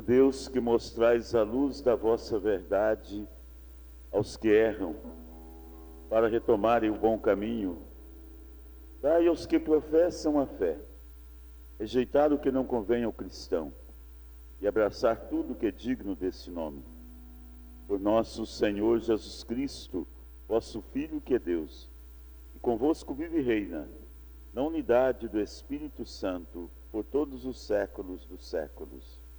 Ó Deus, que mostrais a luz da vossa verdade aos que erram, para retomarem o bom caminho, dai aos que professam a fé, rejeitar o que não convém ao cristão e abraçar tudo que é digno desse nome. Por nosso Senhor Jesus Cristo, vosso Filho que é Deus, e convosco vive e reina, na unidade do Espírito Santo, por todos os séculos dos séculos.